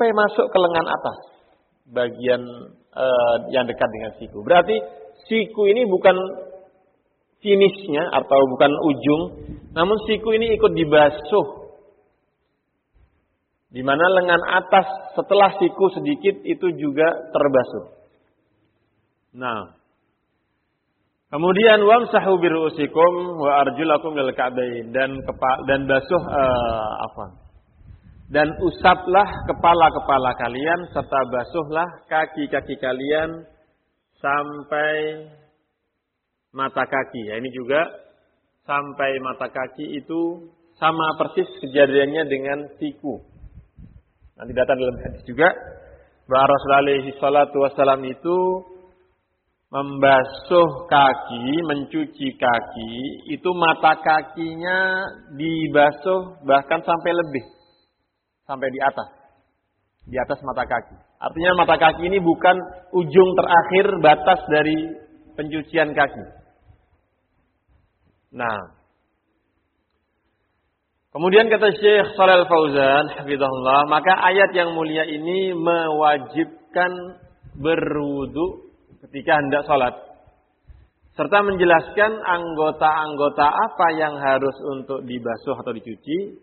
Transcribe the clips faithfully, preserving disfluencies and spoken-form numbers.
sampai masuk ke lengan atas, bagian uh, yang dekat dengan siku. Berarti siku ini bukan finishnya atau bukan ujung, namun siku ini ikut dibasuh. Di mana lengan atas setelah siku sedikit itu juga terbasuh. Nah, kemudian wamsahu biru'usikum wa arjulakum lil ka'bain, dan kepala dan basuh uh, apa? Dan usaplah kepala-kepala kalian serta basuhlah kaki-kaki kalian sampai mata kaki. Ya, ini juga sampai mata kaki itu sama persis kejadiannya dengan siku. Nanti datang dalam hadis juga bahwa Rasulullah alaihi salatu wasallam itu membasuh kaki, mencuci kaki, itu mata kakinya dibasuh bahkan sampai lebih, sampai di atas, di atas mata kaki. Artinya mata kaki ini bukan ujung terakhir batas dari pencucian kaki. Nah, kemudian kata Syekh Shalal Fauzan hafizahullah, maka ayat yang mulia ini mewajibkan berwudu ketika hendak sholat, serta menjelaskan anggota-anggota apa yang harus untuk dibasuh atau dicuci,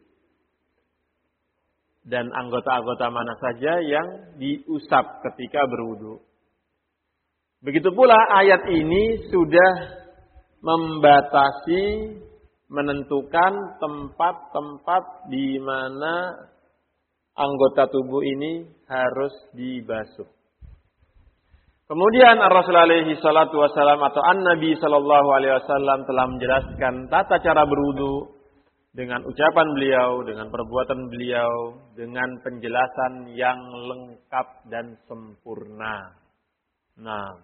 dan anggota-anggota mana saja yang diusap ketika berwudu. Begitu pula ayat ini sudah membatasi, menentukan tempat-tempat di mana anggota tubuh ini harus dibasuh. Kemudian Rasulullah alaihi salatu wasallam atau An-Nabi sallallahu alaihi wasallam telah menjelaskan tata cara berwudu dengan ucapan beliau, dengan perbuatan beliau, dengan penjelasan yang lengkap dan sempurna. Nah,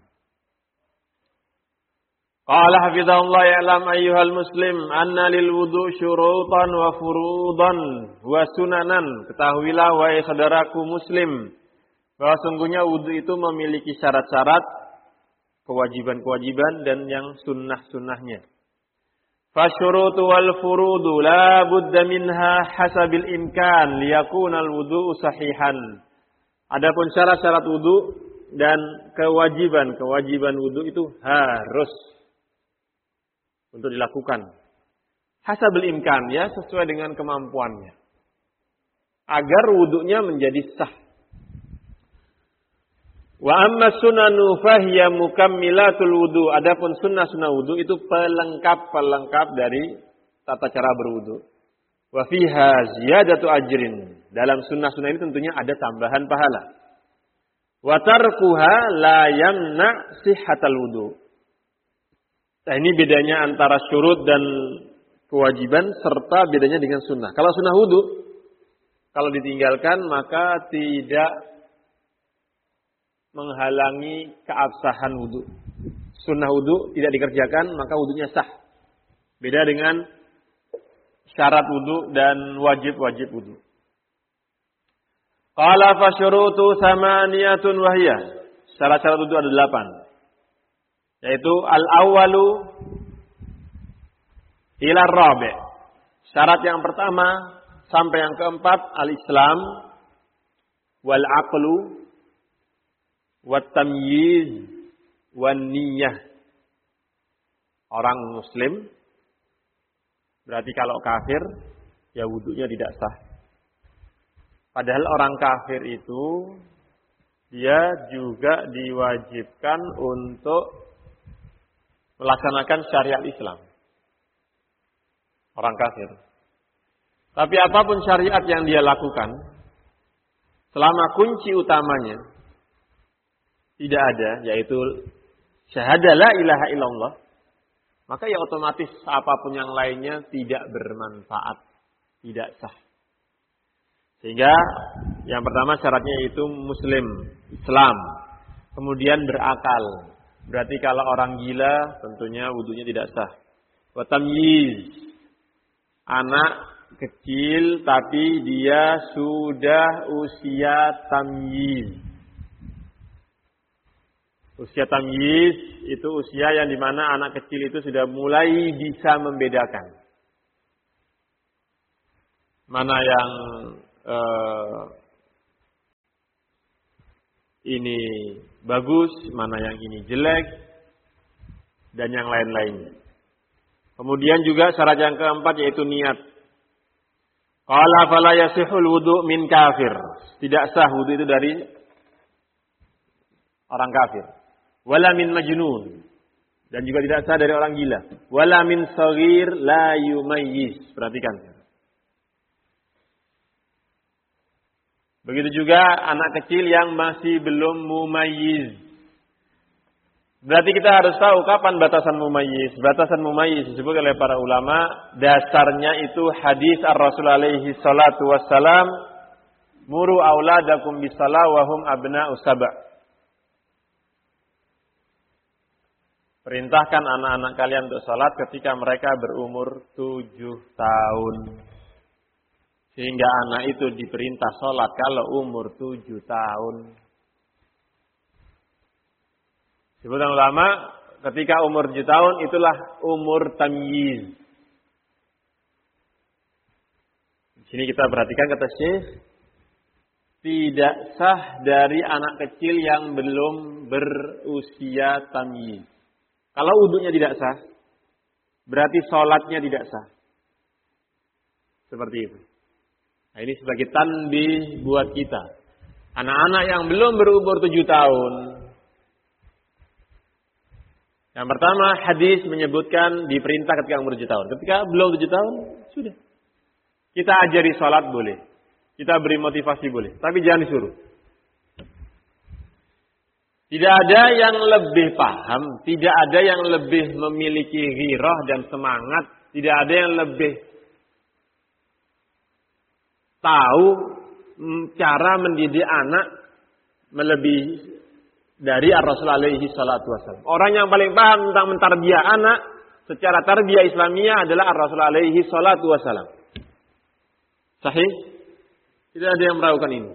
qala hafizahullah ya'lam ayyuhal muslim anna lil wudu syurutan wa furudan wa sunanan. Ketahuilah wahai saudaraku muslim, bahwa sungguhnya wudu itu memiliki syarat-syarat, kewajiban-kewajiban, dan yang sunnah-sunnahnya. Fasyurutu wal furudu la budda minha hasabil imkan liyakuna al wudu sahihan. Adapun syarat-syarat wudu dan kewajiban-kewajiban wudu itu harus untuk dilakukan. Hasabil imkan, ya, sesuai dengan kemampuannya, agar wudunya menjadi sah. Wa amma sunanu fahiya mukammilatul wudu. Adapun sunnah-sunnah wudu itu pelengkap-pelengkap dari tata cara berwudu. Wa fiha ziyadatu ajrin. Dalam sunnah-sunnah ini tentunya ada tambahan pahala. Wa tarkuha la yamna sihhatal wudu. Nah, ini bedanya antara syurut dan kewajiban serta bedanya dengan sunnah. Kalau sunnah wudu, kalau ditinggalkan maka tidak menghalangi keabsahan wudu. Sunnah wudu tidak dikerjakan maka wudunya sah. Beda dengan syarat wudu dan wajib-wajib wudu. Qala fa syurutu samaniyatun wahiyah. Syarat-syarat wudu ada delapan. Yaitu al-awwalu ila ar-rabi'. Syarat yang pertama sampai yang keempat al-islam wal aqlu wat tamyiz wan niyyah. Orang muslim berarti kalau kafir ya wudunya tidak sah. Padahal orang kafir itu dia juga diwajibkan untuk melaksanakan syariat Islam. Orang kafir. Tapi apapun syariat yang dia lakukan, selama kunci utamanya tidak ada, yaitu syahadah la ilaha illallah, maka ya otomatis apapun yang lainnya tidak bermanfaat, tidak sah. Sehingga yang pertama syaratnya itu muslim, Islam. Kemudian berakal. Berarti kalau orang gila tentunya wudunya tidak sah. Wa tamyiz. Anak kecil tapi dia sudah usia tamyiz. Usia tamyiz itu usia yang dimana anak kecil itu sudah mulai bisa membedakan mana yang eh, ini bagus, mana yang ini jelek, dan yang lain-lainnya. Kemudian juga syarat yang keempat yaitu niat. Qala fala yasihul wudu min kafir. Tidak sah wudu itu dari orang kafir. Wala min majnun. Dan juga tidak sah dari orang gila. Wala min saghir la yumayyiz. Perhatikan. Begitu juga anak kecil yang masih belum mumayyiz. Berarti kita harus tahu kapan batasan mumayyiz. Batasan mumayyiz disebut oleh para ulama, dasarnya itu hadis ar-Rasul alaihi salatu wassalam, muru auladakum bisalah wa hum abna'u sab'. Perintahkan anak-anak kalian untuk salat ketika mereka berumur tujuh tahun. Sehingga anak itu diperintah sholat kalau umur tujuh tahun. Sebutan ulama, ketika umur tujuh tahun itulah umur tamyiz. Di sini kita perhatikan kata Syekh, tidak sah dari anak kecil yang belum berusia tamyiz. Kalau wudunya tidak sah, berarti sholatnya tidak sah. Seperti itu. Nah, ini sebagai tanbih buat kita. Anak-anak yang belum berumur tujuh tahun. Yang pertama, hadis menyebutkan diperintah ketika umur tujuh tahun. Ketika belum tujuh tahun, sudah. Kita ajari sholat boleh. Kita beri motivasi boleh. Tapi jangan disuruh. Tidak ada yang lebih paham. Tidak ada yang lebih memiliki ghirah dan semangat. Tidak ada yang lebih tahu cara mendidik anak melebihi dari Ar-Rasul alaihi salatu wassalam. Orang yang paling paham tentang mentarbiyah anak secara tarbiyah Islamiyah adalah Ar-Rasul alaihi salatu wassalam. Sahih? Tidak ada yang meragukan ini.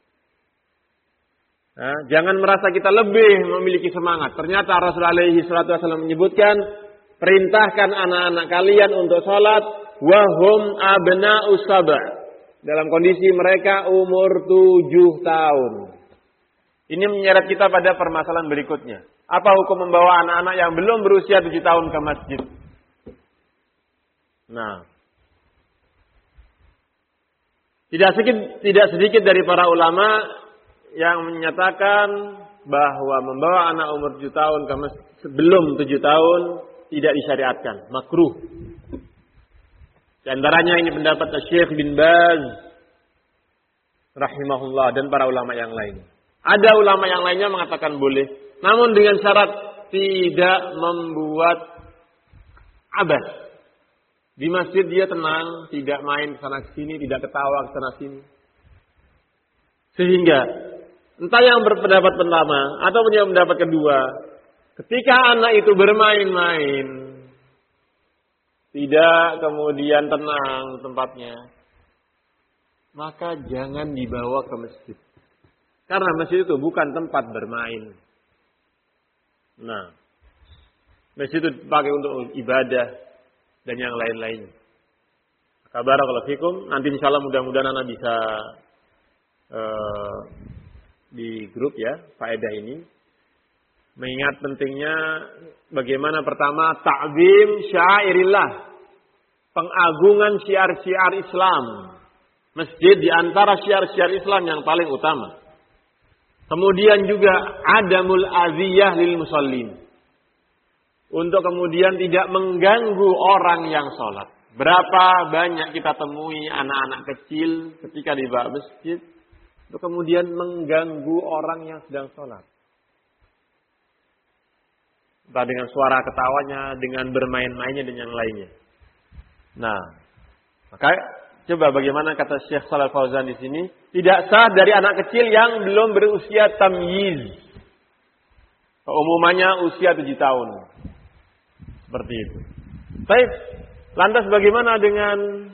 Nah, jangan merasa kita lebih memiliki semangat. Ternyata Ar-Rasul alaihi salatu wassalam menyebutkan, perintahkan anak-anak kalian untuk salat wahum abna'u sab'. Dalam kondisi mereka umur tujuh tahun. Ini menyeret kita pada permasalahan berikutnya. Apa hukum membawa anak-anak yang belum berusia tujuh tahun ke masjid? Nah, tidak sedikit, tidak sedikit dari para ulama yang menyatakan bahwa membawa anak umur tujuh tahun ke masjid sebelum tujuh tahun tidak disyariatkan, makruh. Di antaranya ini pendapat Syekh bin Baz rahimahullah dan para ulama yang lain. Ada ulama yang lainnya mengatakan boleh, namun dengan syarat tidak membuat abas. Di masjid dia tenang, tidak main sana sini, tidak ketawa ke sana sini. Sehingga entah yang berpendapat pertama atau yang pendapat kedua, ketika anak itu bermain-main, tidak kemudian tenang tempatnya, maka jangan dibawa ke masjid. Karena masjid itu bukan tempat bermain. Nah, masjid itu dipakai untuk ibadah dan yang lain-lain. Barakallahu fikum. Nanti insyaallah mudah-mudahan anak bisa uh, di grup ya faedah ini. Mengingat pentingnya bagaimana pertama ta'zim syairillah, pengagungan syiar-syiar Islam. Masjid di antara syiar-syiar Islam yang paling utama. Kemudian juga adamul aziyah lil musallin. Untuk kemudian tidak mengganggu orang yang sholat. Berapa banyak kita temui anak-anak kecil ketika di bawah masjid, untuk kemudian mengganggu orang yang sedang sholat. Entah dengan suara ketawanya, dengan bermain-mainnya dan yang lainnya. Nah, maka coba bagaimana kata Syekh Shalal Fauzan di sini, tidak sah dari anak kecil yang belum berusia tamyiz. Umumannya usia tujuh tahun. Seperti itu. Baik, lantas bagaimana dengan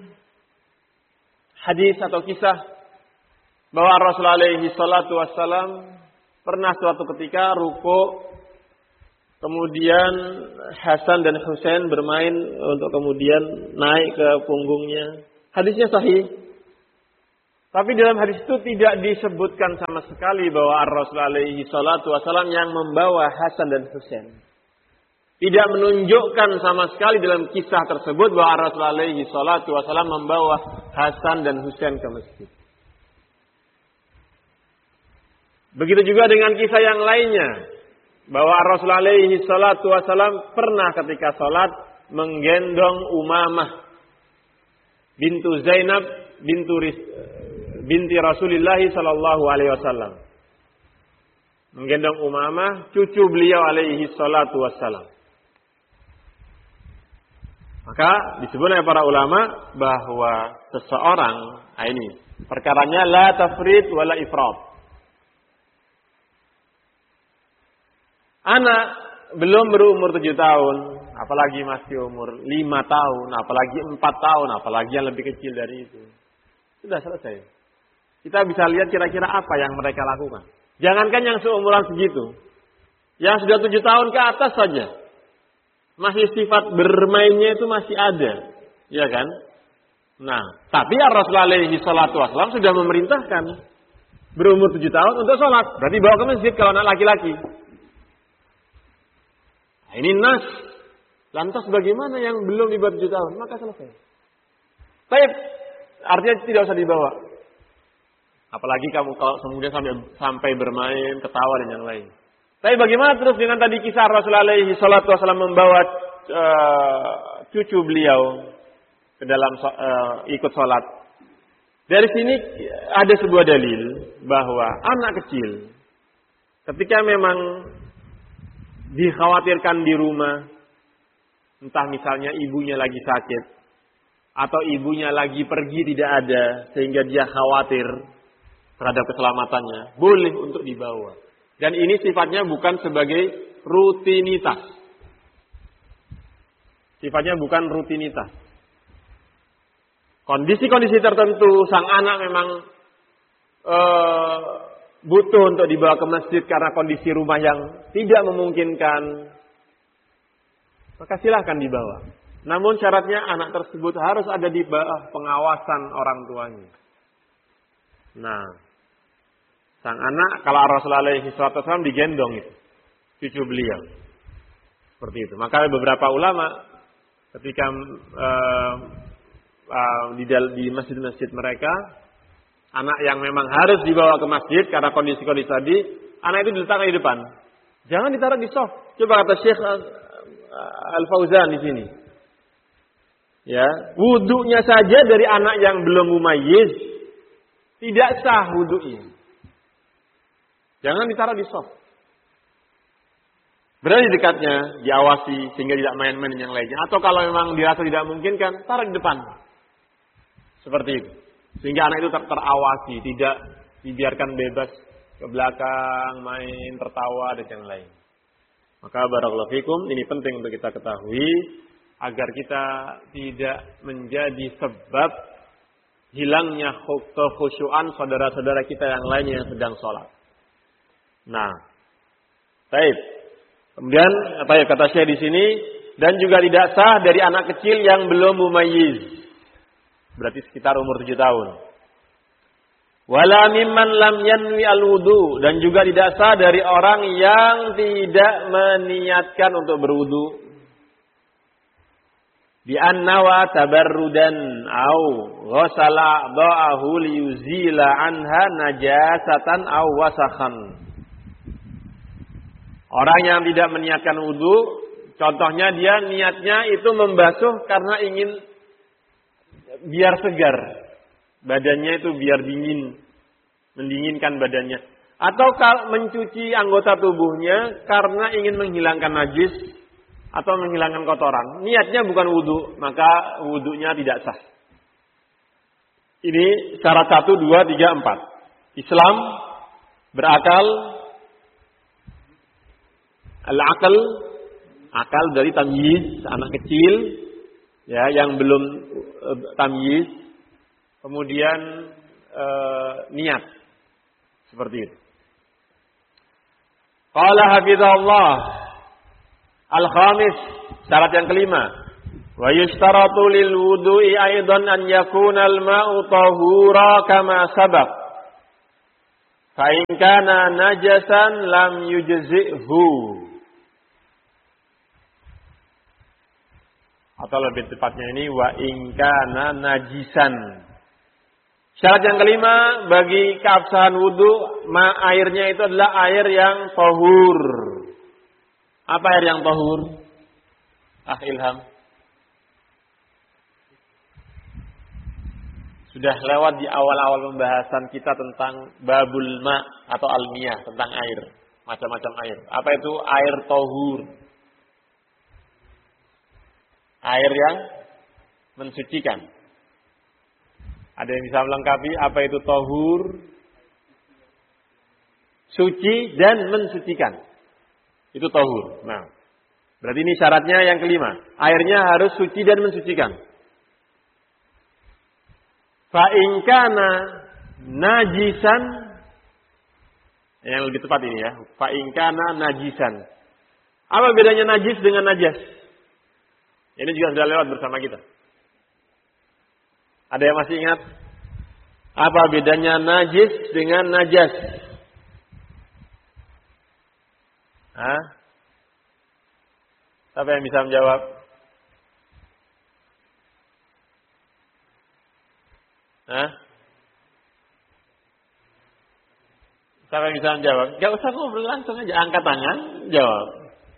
hadis atau kisah bahwa Rasulullah alaihi salatu wassalam pernah suatu ketika ruku, kemudian Hasan dan Husain bermain untuk kemudian naik ke punggungnya. Hadisnya sahih. Tapi dalam hadis itu tidak disebutkan sama sekali bahwa Ar-Rasul alaihi salatu wasallam yang membawa Hasan dan Husain. Tidak menunjukkan sama sekali dalam kisah tersebut bahwa Ar-Rasul alaihi salatu wasallam membawa Hasan dan Husain ke masjid. Begitu juga dengan kisah yang lainnya. Bahwa Ar-Rasul alaihi salatu wasallam pernah ketika sholat menggendong Umamah bintu Zainab bintu binti Rasulullah sallallahu alaihi wasallam. Menggendong Umamah cucu beliau alaihi salatu wasallam. Maka disebut oleh para ulama bahwa seseorang, nah ini perkaranya la tafrid wala ifrat. Anak belum berumur tujuh tahun, apalagi masih umur lima tahun, apalagi empat tahun, apalagi yang lebih kecil dari itu. Sudah selesai. Kita bisa lihat kira-kira apa yang mereka lakukan. Jangankan yang seumuran segitu. Yang sudah tujuh tahun ke atas saja. Masih sifat bermainnya itu masih ada. Ya kan? Nah, tapi Rasulullah alaihi salatu wasallam sudah memerintahkan berumur tujuh tahun untuk sholat. Berarti bawa ke masjid kalau anak laki-laki. Nah, ini nas. Lantas bagaimana yang belum di bawah tujuh tahun? Maka selesai. Baik. Artinya tidak usah dibawa. Apalagi kamu kalau kemudian sampai, sampai bermain, ketawa dan yang lain. Tapi bagaimana terus dengan tadi kisah Rasulullah alaihi salatu wasallam membawa uh, cucu beliau ke dalam uh, ikut sholat. Dari sini ada sebuah dalil bahwa anak kecil ketika memang dikhawatirkan di rumah, entah misalnya ibunya lagi sakit atau ibunya lagi pergi tidak ada sehingga dia khawatir terhadap keselamatannya, boleh untuk dibawa. Dan ini sifatnya bukan sebagai rutinitas. Sifatnya bukan rutinitas. Kondisi-kondisi tertentu sang anak memang uh, butuh untuk dibawa ke masjid karena kondisi rumah yang tidak memungkinkan, maka silahkan dibawa. Namun syaratnya anak tersebut harus ada di bawah pengawasan orang tuanya. Nah, sang anak kalau Rasulullah alaihi wasallam digendong itu cucu beliau. Seperti itu. Maka beberapa ulama ketika uh, uh, di, di masjid-masjid mereka, anak yang memang harus dibawa ke masjid karena kondisi-kondisi tadi, anak itu diletakkan di depan. Jangan ditaruh di sof. Coba kata Syekh Al-Fauzan di sini. Ya, wudunya saja dari anak yang belum mumayyiz tidak sah wudunya. Jangan ditaruh di sof. Berada di dekatnya, diawasi sehingga tidak main-main yang lainnya. Atau kalau memang dirasa tidak memungkinkan, taruh di depan. Seperti itu. Sehingga anak itu ter- terawasi, tidak dibiarkan bebas ke belakang, main, tertawa dan yang lain. Maka barakallahu fikum, ini penting untuk kita ketahui agar kita tidak menjadi sebab hilangnya kekhusyuan saudara-saudara kita yang lainnya yang sedang sholat. Nah, baik. Kemudian apa ya kata Syekh di sini, dan juga tidak sah dari anak kecil yang belum mumayyiz. Berarti sekitar umur tujuh tahun. Wala mimman lam yanwi al-wudu, dan juga tidak sah dari orang yang tidak meniatkan untuk berwudu. Bi annawa tabarrudan au ghasala ba'ahu liyuzila anha najasatan au wasakhan. Orang yang tidak meniatkan wudu, contohnya dia niatnya itu membasuh karena ingin biar segar. Badannya itu biar dingin, mendinginkan badannya. Atau mencuci anggota tubuhnya karena ingin menghilangkan najis atau menghilangkan kotoran. Niatnya bukan wudu, maka wudunya tidak sah. Ini syarat satu, dua, tiga, empat. Islam berakal. Al-akal, akal dari tamyiz, anak kecil ya yang belum e, tamyiz, kemudian e, niat seperti itu. Qala hafizahullah, al-khamis, syarat yang kelima, Wa yushtaratu lil wudu'i aidan an yakuna al-ma'u tahura kama sabaq. Fa in kana najasan lam yujzi'hu. Atau lebih tepatnya ini wa in kana najisan. Syarat yang kelima bagi keabsahan wudu, ma airnya itu adalah air yang tahur. Apa air yang tahur? Ah, Ilham. Sudah lewat di awal-awal pembahasan kita tentang babul ma atau almiyah, tentang air, macam-macam air. Apa itu air tahur? Air yang mensucikan. Ada yang bisa melengkapi apa itu tahur? Suci dan mensucikan. Itu tahur. Nah, berarti ini syaratnya yang kelima. Airnya harus suci dan mensucikan. Fa in kana najisan, yang lebih tepat ini ya. Fa in kana najisan. Apa bedanya najis dengan najas? Ini juga sudah lewat bersama kita. Ada yang masih ingat? Apa bedanya najis dengan najas? Hah? Siapa yang bisa menjawab? Hah? Siapa yang bisa menjawab? Gak usah ngobrol, langsung aja angkat tangan, jawab.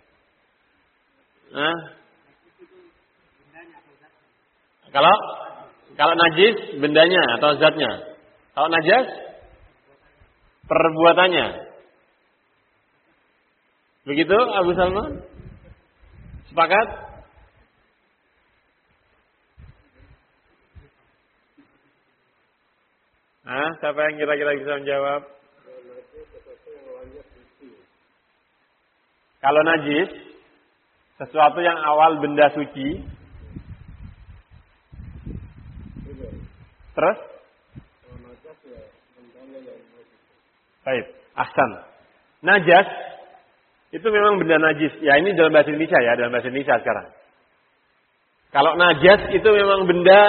Hah? Kalau kalau najis bendanya atau zatnya. Kalau najas perbuatannya. Begitu Abu Salman? Sepakat? Nah, siapa yang kira-kira bisa menjawab? Kalau najis, sesuatu yang awal benda suci. Terus? Baik, ahsan. Najas itu memang benda najis. Ya ini dalam bahasa Indonesia ya, dalam bahasa Indonesia sekarang. Kalau najas itu memang benda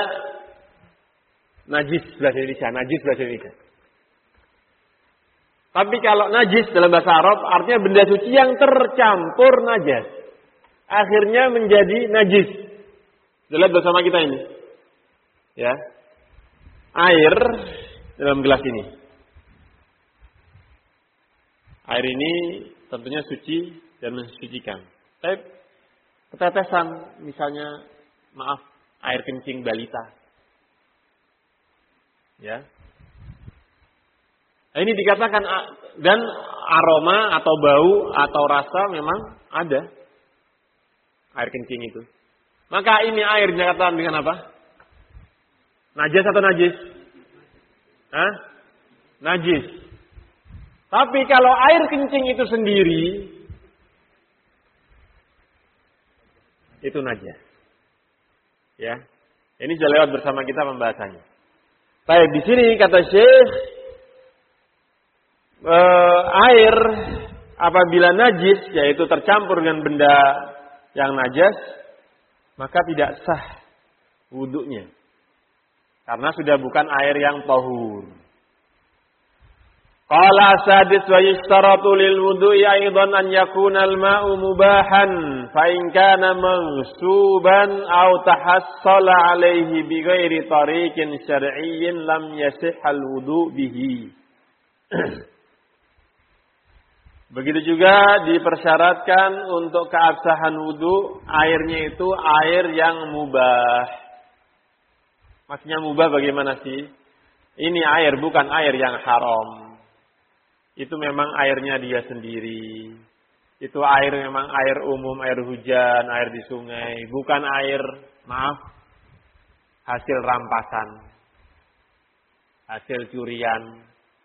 najis bahasa Indonesia, najis bahasa Indonesia. Tapi kalau najis dalam bahasa Arab artinya benda suci yang tercampur najas. Akhirnya menjadi najis. Lihat bersama kita ini. Ya. Air dalam gelas ini. Air ini tentunya suci dan mensucikan. Tapi ketetesan misalnya, maaf, air kencing balita. Ya. Ini dikatakan dan aroma atau bau atau rasa memang ada air kencing itu. Maka ini air dikatakan dengan apa? Najis atau najis? Hah? Najis. Tapi kalau air kencing itu sendiri, itu najis. Ya. Ini sudah lewat bersama kita pembahasannya. Baik, di sini kata Syekh, eh, air apabila najis, yaitu tercampur dengan benda yang najis, maka tidak sah wudunya. Karena sudah bukan air yang tahur. Qala sadis wa yashtaratu lil wudu'i aidan an yakuna al-ma'u mubahan fa in kana maghsuban aw tahassala alayhi bi ghairi tariqin syar'iyyin lam yasih al-wudu' bihi. Begitu juga dipersyaratkan untuk keabsahan wudu airnya itu air yang mubah. Maksudnya mubah bagaimana sih? Ini air bukan air yang haram. Itu memang airnya dia sendiri. Itu air memang air umum, air hujan, air di sungai. Bukan air, maaf, hasil rampasan. Hasil curian.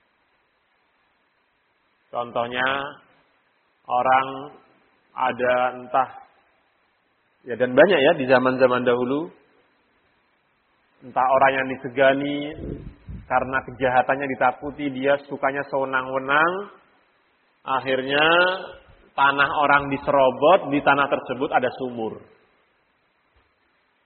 Contohnya, orang ada entah, ya dan banyak ya di zaman-zaman dahulu, entah orang yang disegani karena kejahatannya ditakuti, dia sukanya sewenang-wenang, akhirnya tanah orang diserobot, di tanah tersebut ada sumur.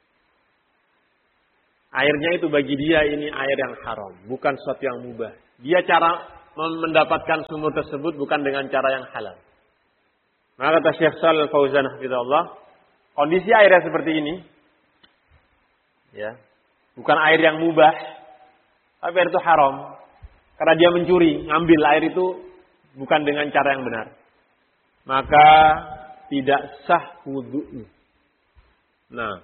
Airnya itu bagi dia ini air yang haram, bukan sesuatu yang mubah. Dia cara mendapatkan sumur tersebut bukan dengan cara yang halal. Maka kata Syekh Shalal Fauzan hafizahullah, kondisi airnya seperti ini, ya, bukan air yang mubah, tapi air itu haram. Karena dia mencuri, ngambil air itu bukan dengan cara yang benar. Maka tidak sah wudu'nya. Nah,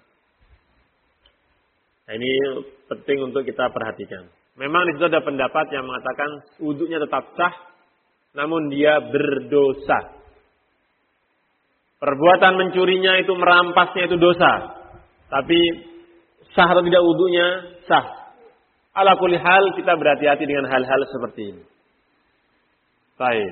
nah, ini penting untuk kita perhatikan. Memang di situ ada pendapat yang mengatakan wudu'nya tetap sah, namun dia berdosa. Perbuatan mencurinya itu, merampasnya itu dosa. Tapi sah atau tidak wudu'nya? Sah. Ala kulli hal kita berhati-hati dengan hal-hal seperti ini. Baik.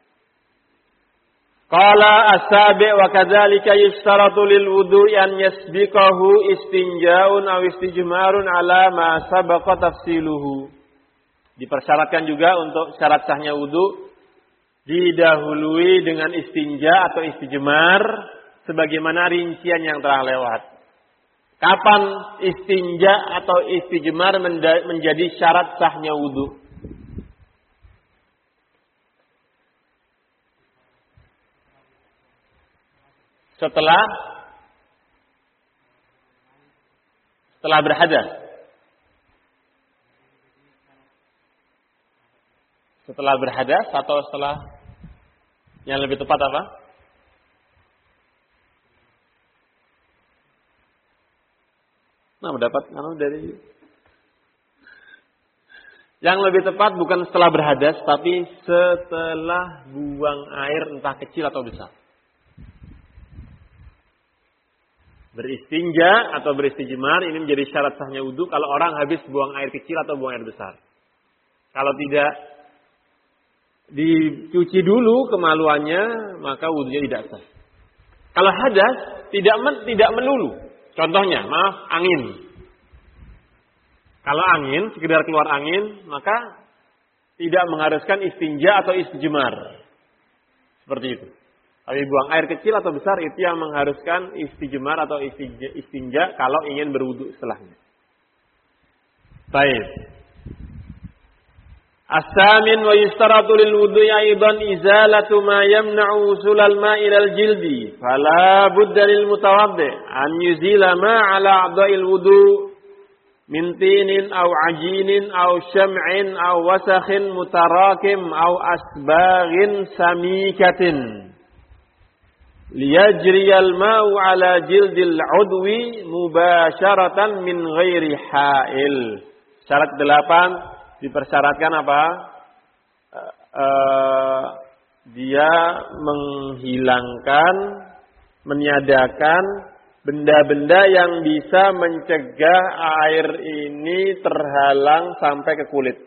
Qala as-sabi' wa kadzalika yustaratu lil wudu'i an yasbiqahu istinja'un aw istijmarun ala ma sabaqa tafsiluhu. Dipersyaratkan juga untuk syarat sahnya wudu didahului dengan istinja atau istijmar sebagaimana rincian yang telah lewat. Kapan istinja atau istijmar menjadi syarat sahnya wudu? Setelah setelah berhadas. Setelah berhadas atau setelah, yang lebih tepat apa? Nah, mendapat anu dari yang lebih tepat bukan setelah berhadas, tapi setelah buang air entah kecil atau besar. Beristinja atau beristijmar ini menjadi syarat sahnya wudu kalau orang habis buang air kecil atau buang air besar. Kalau tidak dicuci dulu kemaluannya, maka wudunya tidak sah. Kalau hadas tidak men, tidak melulu. Contohnya, maaf, angin. Kalau angin, sekedar keluar angin, maka tidak mengharuskan istinja atau istijmar. Seperti itu. Tapi buang air kecil atau besar itu yang mengharuskan istijmar atau istinja, istinja kalau ingin berwudu setelahnya. Baik. As-samin wa yustaratu lil wudu'i aidan izalatu ma yamna'u wusulal ma'i ilal jildi fala budda lil mutawaddi' an yuzila ma 'ala a'dha'il wudu' min tinin aw ajinin aw syam'in aw wasakhin mutarakim aw asbaghin samikatin liyajriyal ma'u 'ala jildil 'udwi mubasharatan min ghairi ha'il. Syarat delapan dipersyaratkan apa? E, e, dia menghilangkan, meniadakan benda-benda yang bisa mencegah air ini terhalang sampai ke kulit.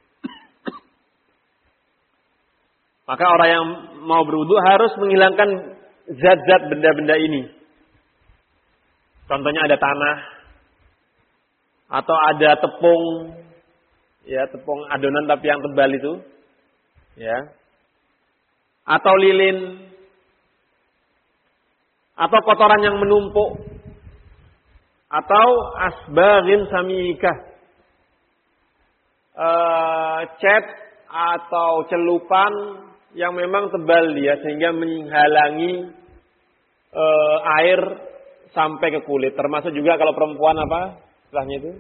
Maka orang yang mau berwudu harus menghilangkan zat-zat benda-benda ini. Contohnya ada tanah atau ada tepung, ya, tepung adonan tapi yang tebal itu, ya, atau lilin, atau kotoran yang menumpuk, atau asbaghin samikah, e, cat atau celupan yang memang tebal dia sehingga menghalangi e, air sampai ke kulit. Termasuk juga kalau perempuan apa istilahnya itu?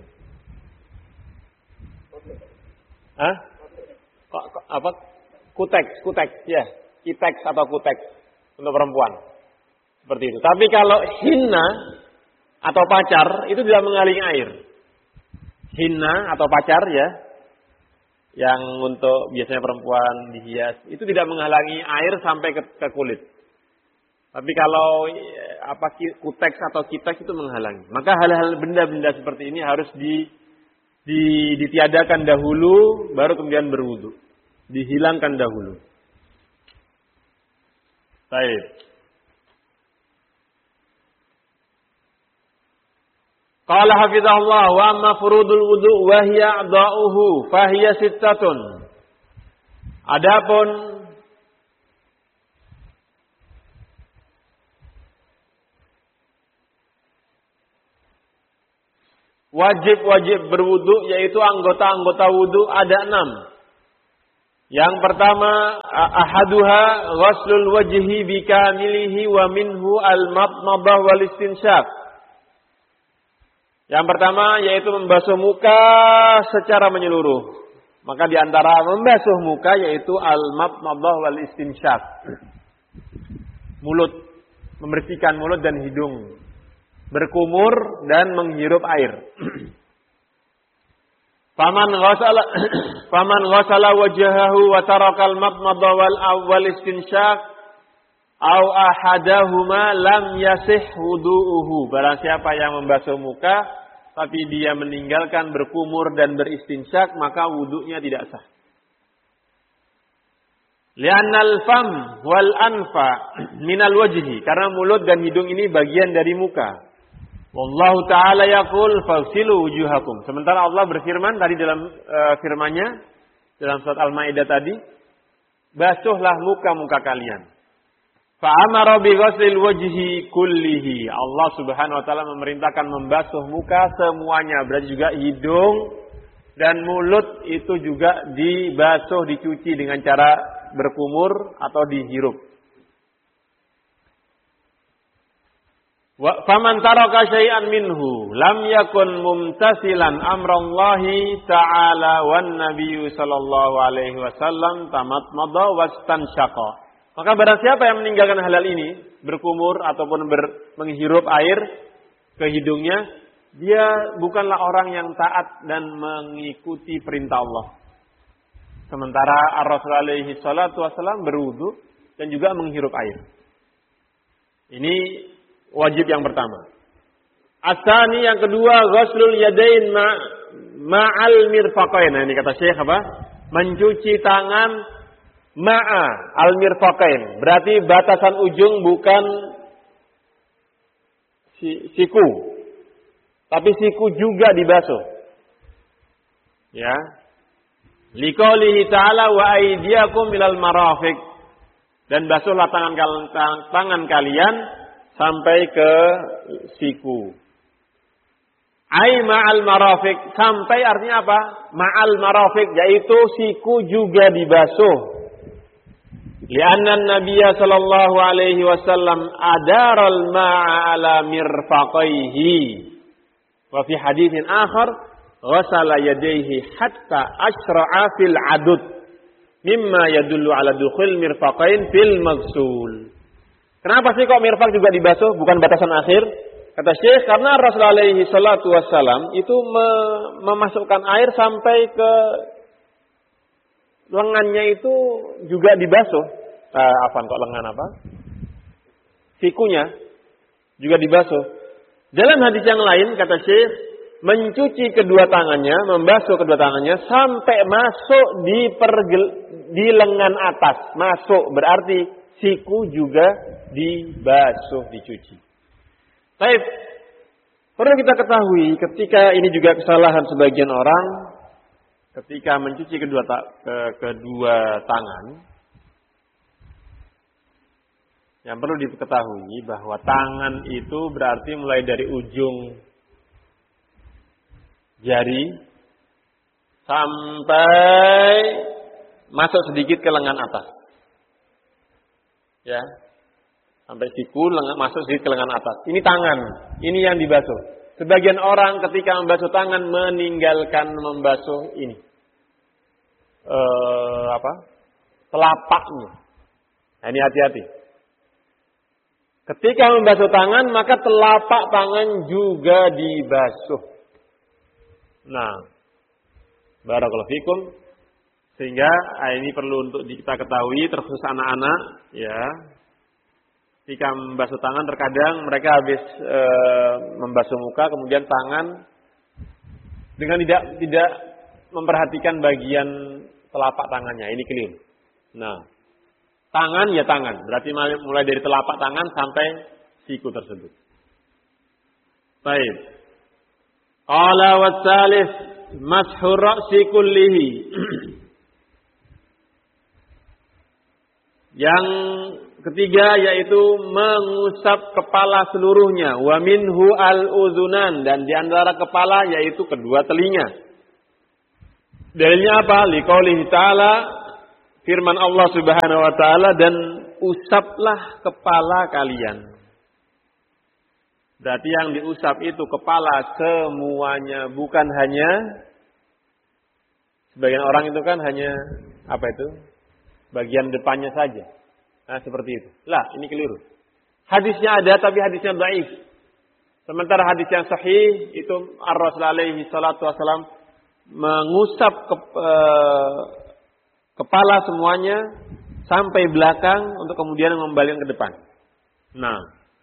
Hah? Kok, kok, apa? Kuteks, kuteks, ya, kiteks atau kuteks untuk perempuan. Seperti itu. Tapi kalau hinna atau pacar itu tidak menghalangi air. Hinna atau pacar, ya, yang untuk biasanya perempuan dihias, itu tidak menghalangi air sampai ke, ke kulit. Tapi kalau apa kuteks atau kiteks itu menghalangi. Maka hal-hal benda-benda seperti ini harus di, di ditiadakan dahulu, baru kemudian berwudu. Dihilangkan dahulu. Baik. Qala hafizahullah wa amma furudul wudu wa hiya a'dha'uhu fa hiya sittatun. Adapun wajib-wajib berwudu, yaitu anggota-anggota wudu ada enam. Yang pertama, ahaduha ghuslul wajhi bikamilihi wa minhu al-madmadah wal istinsyaq. Yang pertama yaitu membasuh muka secara menyeluruh. Maka di antara membasuh muka yaitu al-madmadah wal istinsyaq. Mulut, membersihkan mulut dan hidung. Berkumur dan menghirup air. Faman ghasala faman ghasala wajhahu wa tarakal madmadah wal awwal istinsyaq au ahadahuma lam yasih wudu'uhu. Barang siapa yang membasuh muka tapi dia meninggalkan berkumur dan beristinsyak, maka wudunya tidak sah. Li'annal fam wal anfa minal wajhi, karena mulut dan hidung ini bagian dari muka. Wallahu ta'ala yaqul fagsilu wujuhakum. Sementara Allah berfirman tadi dalam uh, firman-Nya dalam surat Al-Maidah tadi, basuhlah muka-muka kalian. Fa'amara bi ghaslil wajhi kullihi. Allah Subhanahu wa taala memerintahkan membasuh muka semuanya, berarti juga hidung dan mulut itu juga dibasuh, dicuci dengan cara berkumur atau dihirup. Wa faman taraka syai'an minhu lam yakun mumtasilan amrallahi ta'ala wan nabiyyu sallallahu alaihi wasallam tamatmadha wastansyaqa. Maka barang siapa yang meninggalkan halal ini, berkumur ataupun ber, menghirup air ke hidungnya, dia bukanlah orang yang taat dan mengikuti perintah Allah. Sementara Ar-Rasul alaihi salatu wasallam berwudu dan juga menghirup air. Ini wajib yang pertama. Asani yang kedua, ghuslul yadain ma, ma'al mirfaqain. Nah, ini kata Syekh apa? Mencuci tangan ma'a al-mirfaqain. Berarti batasan ujung bukan siku. Tapi siku juga dibasuh. Ya. Liqaulihi ta'ala wa aydiyakum ilal marafiq. Dan basuhlah tangan, tangan kalian sampai ke siku. Ai ma'al marafiq. Sampai artinya apa? Ma'al marafiq, yaitu siku juga dibasuh. Lianna Nabiya sallallahu alaihi wasallam adaral ma'a ala mirfaqaihi. Wa fi haditsin akhar ghasala yadayhi hatta asra'a fil adud mimma yadullu ala dukhul mirfaqain fil maghsul. Kenapa sih kok mirfaq juga dibasuh, bukan batasan akhir? Kata Syekh, karena Rasulullah alaihi salatu wasallam itu me- memasukkan air sampai ke lengannya itu juga dibasuh. Uh, apa kok lengan apa? Sikunya juga dibasuh. Dalam hadis yang lain kata Syekh, mencuci kedua tangannya, membasuh kedua tangannya sampai masuk di pergel, di lengan atas. Masuk berarti siku juga dibasuh, dicuci. Baik. Perlu kita ketahui ketika ini juga kesalahan sebagian orang ketika mencuci kedua ta- ke, kedua tangan. Yang perlu diketahui bahwa tangan itu berarti mulai dari ujung jari sampai masuk sedikit ke lengan atas. Ya. Sampai siku lengan, masuk sedikit ke lengan atas. Ini tangan. Ini yang dibasuh. Sebagian orang ketika membasuh tangan meninggalkan membasuh ini. Eh, apa? Telapaknya. Nah, ini hati-hati. Ketika membasuh tangan, maka telapak tangan juga dibasuh. Nah, barakallahu fikum. Sehingga ini perlu untuk kita ketahui, terkhusus anak-anak, ya. Ketika membasuh tangan, terkadang mereka habis e, membasuh muka, kemudian tangan dengan tidak tidak memperhatikan bagian telapak tangannya. Ini keliru. Nah. Tangan ya tangan, berarti mulai dari telapak tangan sampai siku tersebut. Baik. Qala wa tsalits mashur ra'si kullihi. Yang ketiga yaitu mengusap kepala seluruhnya. Wa minhu al-udzunan, dan di antara kepala yaitu kedua telinga. Dalilnya apa? Liqaulihi ta'ala, firman Allah Subhanahu wa taala, dan usaplah kepala kalian. Berarti yang diusap itu kepala semuanya, bukan hanya sebagian orang itu kan hanya apa itu? Bagian depannya saja. Nah, seperti itu. Lah, ini keliru. Hadisnya ada tapi hadisnya dhaif. Sementara hadis yang sahih itu Ar-Rasul alaihi salatu wasallam mengusap ke, eh, kepala semuanya sampai belakang untuk kemudian mengembalikan ke depan. Nah,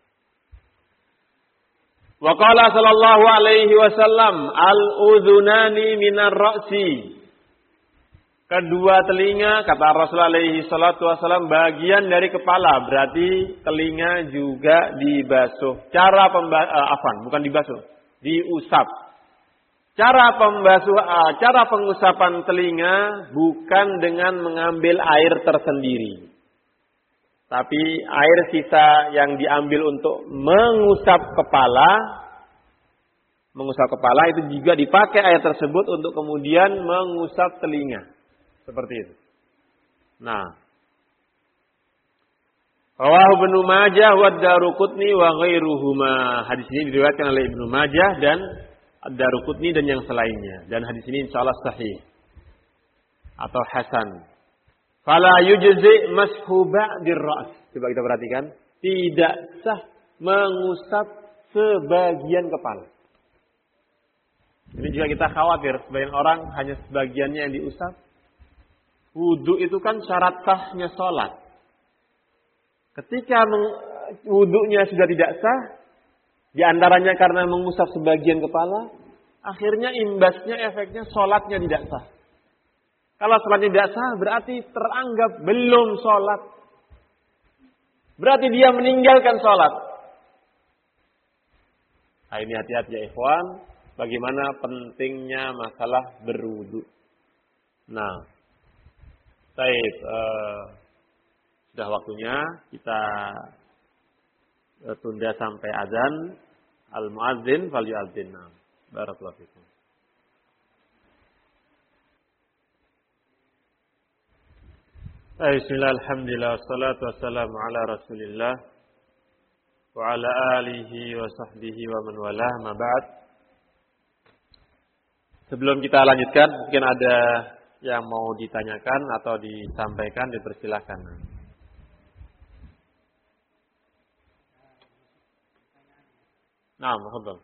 wa qala sallallahu alaihi wasallam al-udhunani minar ra'si. Kedua telinga, kata Rasul alaihi salatu wasallam, bagian dari kepala, berarti telinga juga dibasuh. Cara pembasuh, uh, afan, bukan dibasuh, diusap. Cara pembasuh, uh, cara pengusapan telinga bukan dengan mengambil air tersendiri, tapi air sisa yang diambil untuk mengusap kepala, mengusap kepala itu juga dipakai air tersebut untuk kemudian mengusap telinga. Seperti itu. Nah, rawahu Ibnu Majah wa Ad-Daruqutni wa ghairuhuma. Hadis ini diriwayatkan oleh Ibnu Majah dan Ad-Daruqutni dan yang selainnya. Dan hadis ini insyaallah sahih atau hasan. Fala yujzi mashu ba'dir ra's. Coba kita perhatikan, tidak sah mengusap sebagian kepala. Ini juga kita khawatir sebagian orang hanya sebagiannya yang diusap. Wudu itu kan syarat sahnya sholat. Ketika wudunya sudah tidak sah, di antaranya karena mengusap sebagian kepala, akhirnya imbasnya, efeknya sholatnya tidak sah. Kalau sholatnya tidak sah, berarti teranggap belum sholat. Berarti dia meninggalkan sholat. Nah, ini hati-hati ya ikhwan, bagaimana pentingnya masalah berwudu. Nah, baik, uh, sudah waktunya kita uh, tunda sampai azan. Al-muadzin falyu'adzin. Barakallahu fikum. Bismillah, alhamdulillah, wassalatu wassalamu ala rasulillah wa ala alihi wa sahbihi wa man walah, ma ba'd. Sebelum kita lanjutkan, mungkin ada yang mau ditanyakan atau disampaikan, dipersilakan. Nah, mohon.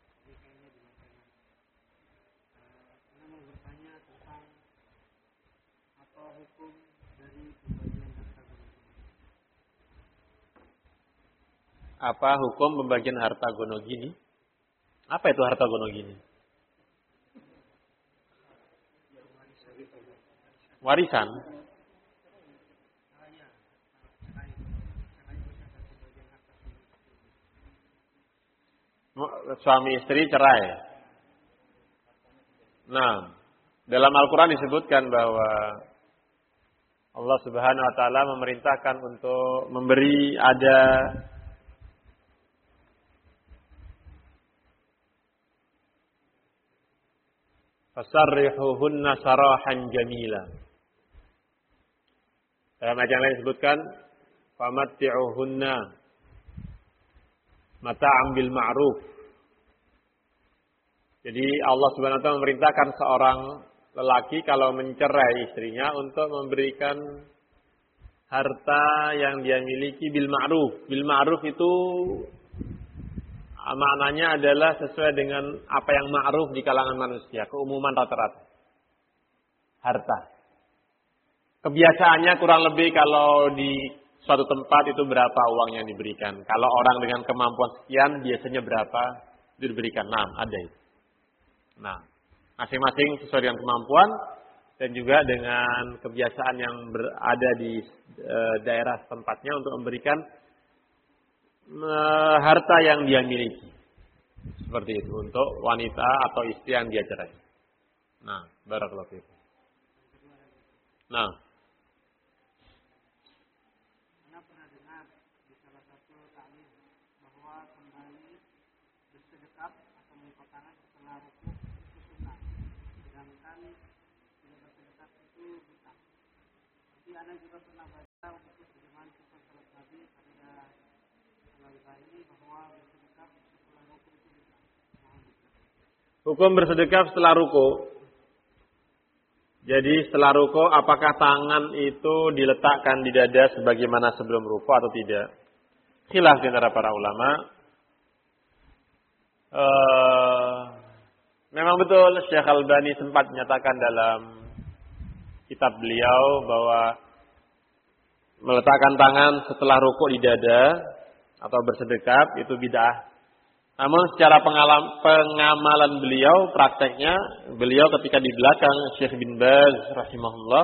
Apa hukum pembagian harta gono gini? Apa itu harta gono gini? Warisan. Suami istri cerai. Nah, dalam Al-Quran disebutkan bahwa Allah Subhanahu wa taala memerintahkan untuk memberi ada fasarrihuhunna sarahan jamila. Dalam ayat yang lain disebutkan famatti'uhunna mata'am bil ma'ruf. Jadi Allah Subhanahu wa taala memerintahkan seorang lelaki kalau mencerai istrinya untuk memberikan harta yang dia miliki bil ma'ruf. Bil ma'ruf itu maknanya adalah sesuai dengan apa yang ma'ruf di kalangan manusia, keumuman rata-rata. Harta. Kebiasaannya kurang lebih kalau di suatu tempat itu berapa uang yang diberikan. Kalau orang dengan kemampuan sekian biasanya berapa diberikan. Nah, ada itu. Nah, masing-masing sesuai dengan kemampuan dan juga dengan kebiasaan yang berada di e, daerah tempatnya untuk memberikan e, harta yang dia miliki. Seperti itu untuk wanita atau istri yang dia cerai. Nah, barakallahu fiikum. Nah, salah satu taklim bahwa kembali bersedekap atau mengangkat tangan setelah rukuk itu sunnah, sedangkan tidak bersedekap itu bid'ah. Tapi ana juga pernah baca untuk terjemahan sifat salat Nabi pada Al-Albani bahwa bersedekap setelah rukuk itu bid'ah. Hukum bersedekap setelah ruku. Jadi setelah ruku apakah tangan itu diletakkan di dada sebagaimana sebelum ruku atau tidak? Khilaf di antara para ulama. Uh, memang betul Syekh Al-Albani sempat menyatakan dalam kitab beliau bahwa meletakkan tangan setelah ruku di dada atau bersedekap itu bid'ah. Namun secara pengalam, pengamalan beliau, prakteknya, beliau ketika di belakang Syekh bin Baz rahimahullah,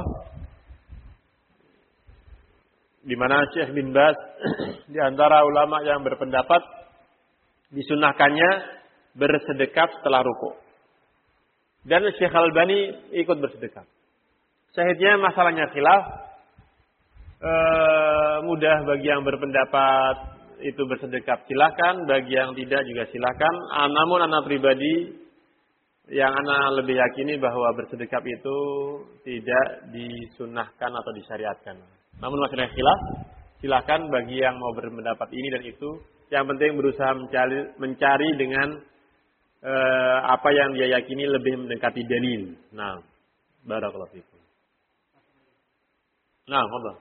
di mana Syekh bin Baz di antara ulama yang berpendapat disunahkannya bersedekap setelah ruku. Dan Syekh Al-Albani ikut bersedekap. Syahidnya masalahnya khilaf, e, mudah bagi yang berpendapat itu bersedekap silakan, bagi yang tidak juga silakan. Ah, namun anak pribadi yang anak lebih yakini bahwa bersedekap itu tidak disunahkan atau disyariatkan. Namun masalah khilaf, silakan bagi yang mau berpendapat ini dan itu. Yang penting berusaha mencari, mencari dengan eh, apa yang dia yakini lebih mendekati dalil. Nah, barakallahu fikum. Nah, Allah.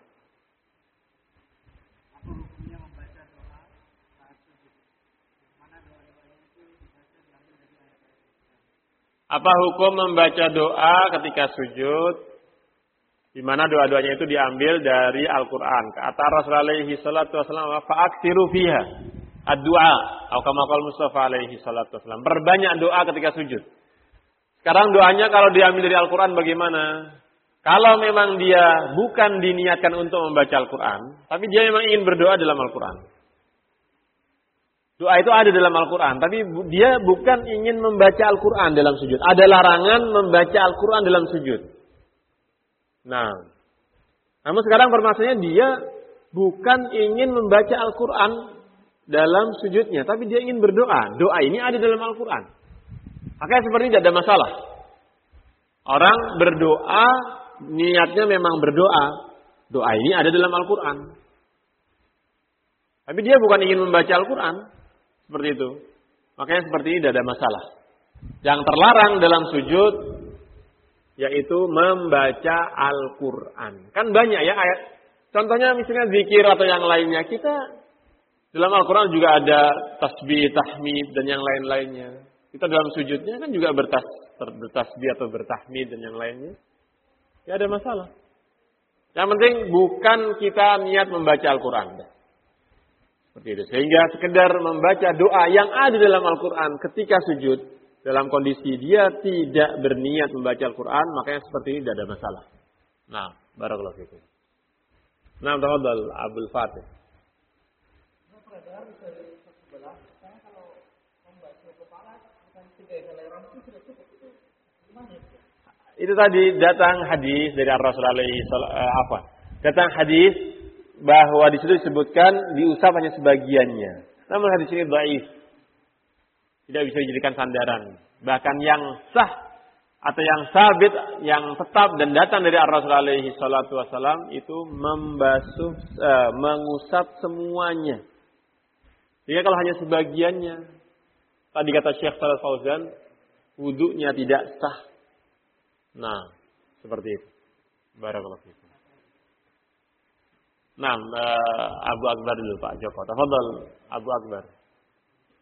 Apa hukum membaca doa ketika sujud, di mana doa-doanya itu diambil dari Al-Quran? Kata Rasulullah alaihi salatu wasallam, fa'aksiru fiha ad-du'a, atau kama qala Mustafa alaihi salatu wasallam. Perbanyak doa ketika sujud. Sekarang doanya kalau diambil dari Al-Quran bagaimana? Kalau memang dia bukan diniatkan untuk membaca Al-Quran, tapi dia memang ingin berdoa dalam Al-Quran. Doa itu ada dalam Al-Quran, tapi dia bukan ingin membaca Al-Quran dalam sujud. Ada larangan membaca Al-Quran dalam sujud. Nah, namun sekarang permasalahannya dia bukan ingin membaca Al-Quran dalam sujudnya, tapi dia ingin berdoa. Doa ini ada dalam Al-Quran. Makanya seperti ini tidak ada masalah. Orang berdoa, niatnya memang berdoa. Doa ini ada dalam Al-Quran. Tapi dia bukan ingin membaca Al-Quran. Seperti itu. Makanya seperti ini tidak ada masalah. Yang terlarang dalam sujud yaitu membaca Al-Quran. Kan banyak ya ayat. Contohnya misalnya zikir atau yang lainnya. Kita dalam Al-Quran juga ada tasbih, tahmid dan yang lain-lainnya. Kita dalam sujudnya kan juga bertas, bertasbih atau bertahmid dan yang lainnya. Ya ada masalah. Yang penting bukan kita niat membaca Al-Quran. Seperti itu. Sehingga sekedar membaca doa yang ada dalam Al-Quran ketika sujud, dalam kondisi dia tidak berniat membaca Al-Quran, makanya seperti ini tidak ada masalah. Nah, barakallahu fikum. Nah, tafadhal Abdul Fatih. Itu tadi datang hadis dari Rasulullah alaihi apa? Datang hadis bahwa di situ disebutkan diusap hanya sebagiannya. Namun hadis ini dhaif. Tidak bisa dijadikan sandaran. Bahkan yang sah atau yang sabit, yang tetap dan datang dari Rasulullah alaihi salatu wasallam itu membasuh, uh, mengusap semuanya. Jika kalau hanya sebagiannya, tadi kata Syekh Shalal Fauzan, wudunya tidak sah. Nah, seperti itu. Barakallahu fiikum. Nah, uh, Abu Akbar dulu Pak Joko. Tafadhal Abu Akbar.